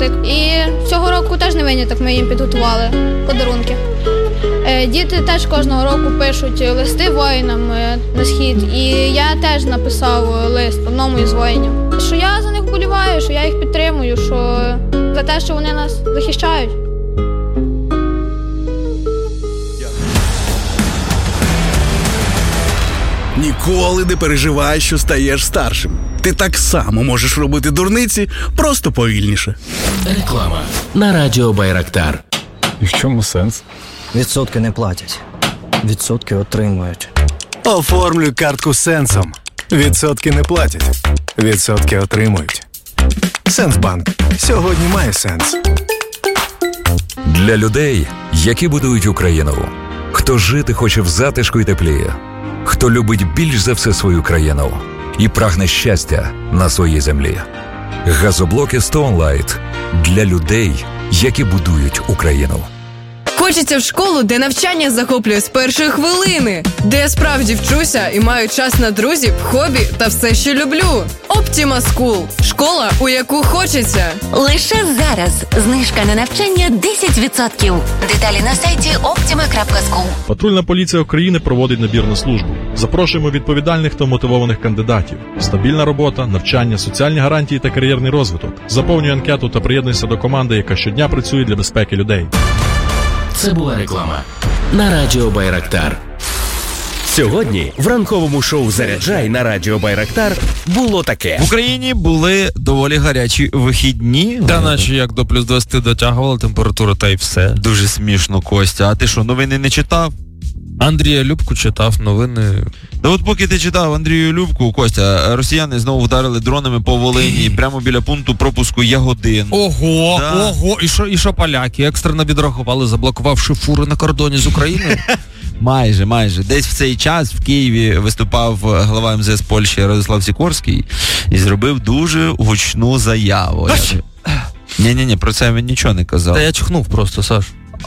праздник. І цього року теж не виняток, ми їм підготували подарунки. Діти теж кожного року пишуть листи воїнам на схід. І я теж написав лист одному із воїнів. Що я за них вболіваю, що я їх підтримую, що за те, що вони нас захищають. Ніколи не переживай, що стаєш старшим. Ти так само можеш робити дурниці, просто повільніше. Реклама на радіо Байрактар. І в чому сенс? Відсотки не платять. Відсотки отримують. Оформлюй картку Сенсом. Відсотки не платять. Відсотки отримують. Сенсбанк. Сьогодні має сенс. Для людей, які будують Україну. Хто жити хоче в затишку і теплі. Хто любить більш за все свою країну і прагне щастя на своїй землі. Газоблоки Stone Light для людей, які будують Україну. Хочеться в школу, де навчання захоплює з першої хвилини, де я справді вчуся і маю час на друзів, хобі та все, що люблю. Optima School – школа, у яку хочеться. Лише зараз знижка на навчання 10%. Деталі на сайті optima.school. Патрульна поліція України проводить набір на службу. Запрошуємо відповідальних та мотивованих кандидатів. Стабільна робота, навчання, соціальні гарантії та кар'єрний розвиток. Заповнюй анкету та приєднуйся до команди, яка щодня працює для безпеки людей. Це була реклама на радіо Байрактар. Сьогодні в ранковому шоу «Заряджай» на радіо Байрактар було таке. В Україні були доволі гарячі вихідні. Та наче як до плюс 20 дотягувала температура, та й все. Дуже смішно, Костя. А ти що, новини не читав? Андрія Любку читав новини. Та от поки ти читав Андрію Любку, Костя, росіяни знову вдарили дронами по Волині прямо біля пункту пропуску Ягодин. Ого, да. Ого, і що поляки екстрено відрахували, заблокувавши фури на кордоні з Україною? Майже. Десь в цей час в Києві виступав глава МЗС Польщі Радослав Сікорський і зробив дуже гучну заяву. Ні, про це він нічого не казав. Та я чхнув просто, Саш.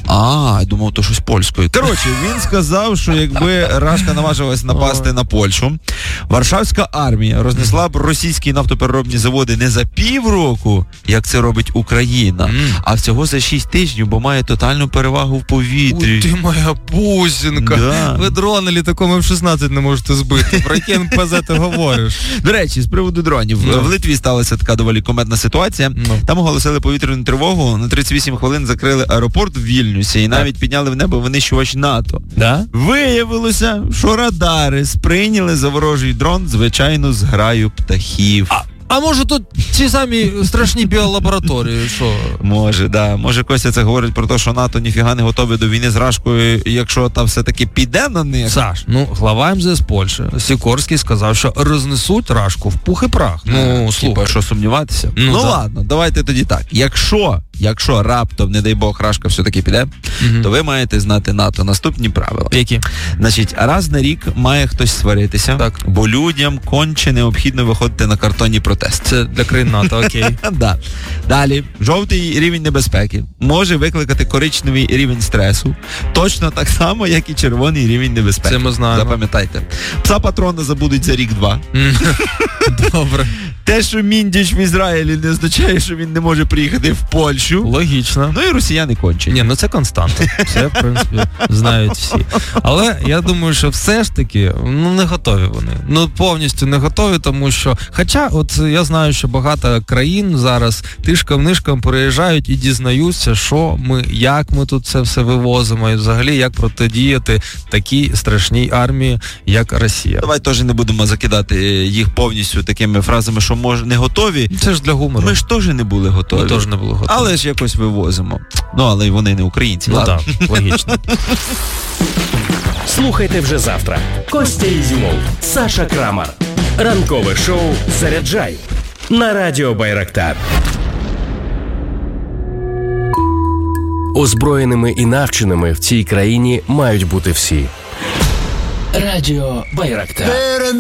Я думав, то щось польською. Коротше, він сказав, що якби Рашка наважилась напасти на Польщу, Варшавська армія рознесла б російські нафтопереробні заводи не за півроку, як це робить Україна, а всього за 6 тижнів, бо має тотальну перевагу в повітрі. Ти моя бусинка. Да. Ви дрони літаком F-16 не можете збити. Про який НПЗ ти говориш? До речі, з приводу дронів. В Литві сталася така доволі кумедна ситуація. Там оголосили повітряну тривогу, на 38 хвилин закрили аеропорт в Вільнюсі і навіть підняли в небо винищувач НАТО. Да? Виявилося, що радари сприйняли за ворожий дрон звичайну зграю птахів. А може тут ці самі страшні біолабораторії, що? Може, да. Може, Костя це говорить про те, що НАТО ніфіга не готові до війни з Рашкою, якщо та все-таки піде на них. Саш, глава МЗС Польщі Сікорський сказав, що рознесуть Рашку в пух і прах. Слухай. Що сумніватися? Ладно, давайте тоді так. Якщо раптом, не дай Бог, Рашка все-таки піде, то ви маєте знати НАТО наступні правила. Які? Значить, раз на рік має хтось сваритися, бо людям конче необхідно виходити на картонні протести. Це для країн НАТО, окей. Да. Далі, жовтий рівень небезпеки може викликати коричневий рівень стресу, точно так само, як і червоний рівень небезпеки. Це ми знаємо. Запам'ятайте. Пса патрона забудуть за рік-два. Добре. Те, що Міндіч в Ізраїлі, не означає, що він не може приїхати в Польщу. Логічно. І росіяни кончені. Це константа. Це, в принципі, знають всі. Але я думаю, що все ж таки, не готові вони. Повністю не готові, тому що, хоча, от я знаю, що багато країн зараз тишком-нишком переїжджають і дізнаються, що ми, як ми тут це все вивозимо, і взагалі, як протидіяти такій страшній армії, як Росія. Давай теж не будемо закидати їх повністю такими фразами, що може не готові. Це ж для гумору. Ми ж теж не були готові. Ми теж не були готові. Але ж якось вивозимо. Але й вони не українці. Так, логічно. Слухайте вже завтра. Костя Ізюмов, Саша Крамар. Ранкове шоу «Заряджай» на радіо Байрактар. Озброєними і навченими в цій країні мають бути всі. Радіо Байрактар.